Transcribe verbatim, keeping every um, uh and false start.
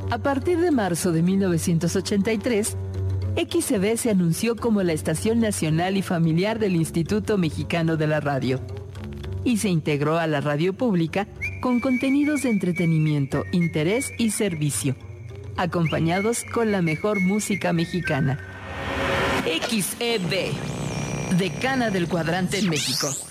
A partir de marzo de mil novecientos ochenta y tres, X C B se anunció como la estación nacional y familiar del Instituto Mexicano de la Radio y se integró a la radio pública con contenidos de entretenimiento, interés y servicio, acompañados con la mejor música mexicana. X E B, decana del cuadrante en México.